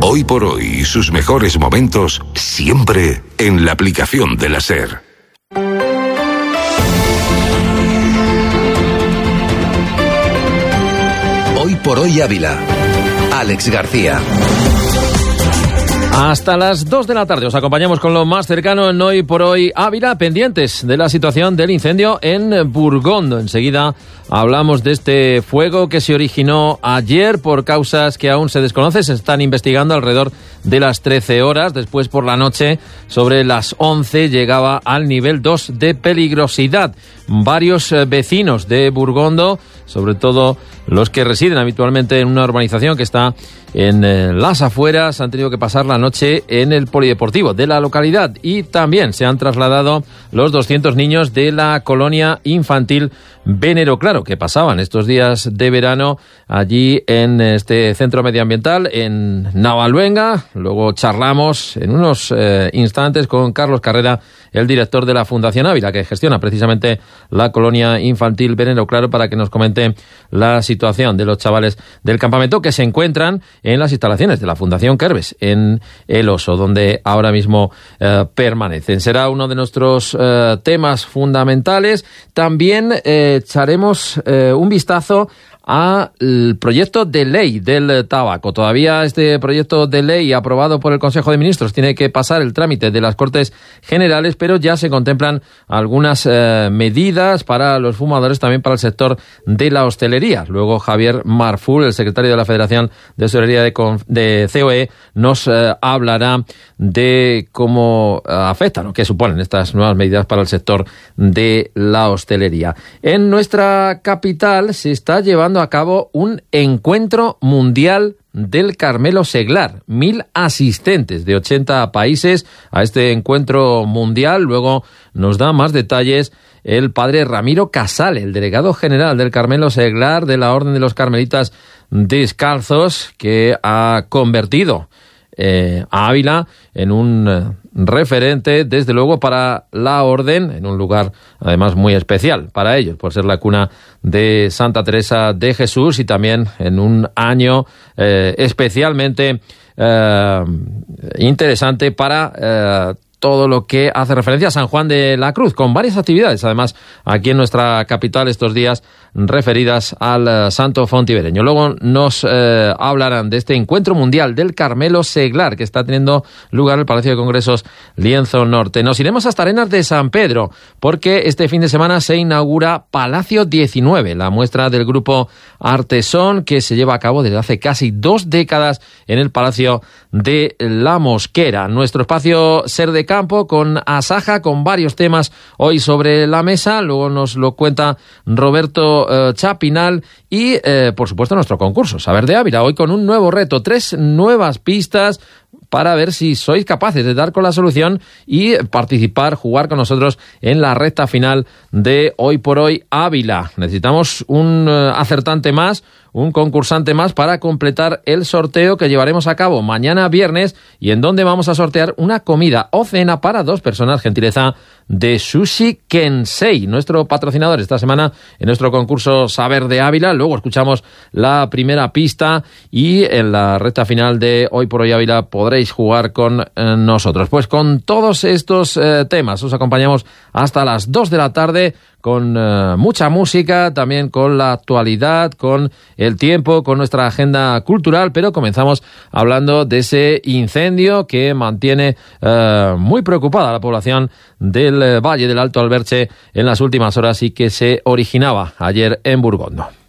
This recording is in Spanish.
Hoy por hoy y sus mejores momentos siempre en la aplicación de la SER. Hoy por hoy Ávila. Alex García. Hasta las 2 de la tarde os acompañamos con lo más cercano en Hoy por Hoy Ávila, pendientes de la situación del incendio en Burgondo. Enseguida hablamos de este fuego que se originó ayer por causas que aún se desconocen. Se están investigando alrededor de las 13 horas. Después, por la noche, sobre las 11, llegaba al nivel 2 de peligrosidad. Varios vecinos de Burgondo, sobre todo los que residen habitualmente en una urbanización que está en las afueras, han tenido que pasar la noche en el polideportivo de la localidad, y también se han trasladado los 200 niños de la colonia infantil Venero Claro, que pasaban estos días de verano allí en este centro medioambiental en Navaluenga. Luego charlamos en unos instantes con Carlos Carrera, el director de la Fundación Ávila, que gestiona precisamente la colonia infantil Venero Claro, para que nos comente la situación de los chavales del campamento que se encuentran en las instalaciones de la Fundación Kerbes, en El Oso, donde ahora mismo permanecen. Será uno de nuestros temas fundamentales. También echaremos un vistazo al proyecto de ley del tabaco. Todavía este proyecto de ley aprobado por el Consejo de Ministros tiene que pasar el trámite de las Cortes Generales, pero ya se contemplan algunas medidas para los fumadores, también para el sector de la hostelería. Luego Javier Marful, el secretario de la Federación de Hostelería de COE, nos hablará de cómo afectan o qué suponen estas nuevas medidas para el sector de la hostelería. En nuestra capital se está llevando a cabo un encuentro mundial del Carmelo Seglar. 1.000 asistentes de 80 países a este encuentro mundial. Luego nos da más detalles el padre Ramiro Casale, el delegado general del Carmelo Seglar de la Orden de los Carmelitas Descalzos, que ha convertido a Ávila en un referente, desde luego, para la orden, en un lugar además muy especial para ellos, por ser la cuna de Santa Teresa de Jesús, y también en un año especialmente interesante para todo lo que hace referencia a San Juan de la Cruz, con varias actividades, además, aquí en nuestra capital estos días referidas al santo fontibereño. Luego nos hablarán de este encuentro mundial del Carmelo Seglar que está teniendo lugar en el Palacio de Congresos Lienzo Norte. Nos iremos hasta Arenas de San Pedro, porque este fin de semana se inaugura Palacio 19, la muestra del grupo Artesón, que se lleva a cabo desde hace casi 2 décadas en el Palacio de la Mosquera. Nuestro espacio Ser de Campo con Asaja, con varios temas hoy sobre la mesa. Luego nos lo cuenta Roberto Chapinal y, por supuesto, nuestro concurso Saber de Ávila, hoy con un nuevo reto, 3 nuevas pistas para ver si sois capaces de dar con la solución y participar, jugar con nosotros en la recta final de Hoy por Hoy Ávila. Necesitamos un acertante más, un concursante más para completar el sorteo que llevaremos a cabo mañana viernes, y en donde vamos a sortear una comida o cena para 2 personas, gentileza de Sushi Kensei, nuestro patrocinador esta semana en nuestro concurso Saber de Ávila. Luego escuchamos la primera pista y en la recta final de Hoy por Hoy Ávila podréis jugar con nosotros. Pues con todos estos temas os acompañamos hasta las 2 de la tarde, con mucha música, también con la actualidad, con el tiempo, con nuestra agenda cultural, pero comenzamos hablando de ese incendio que mantiene muy preocupada a la población del Valle del Alto Alberche en las últimas horas y que se originaba ayer en Burgondo.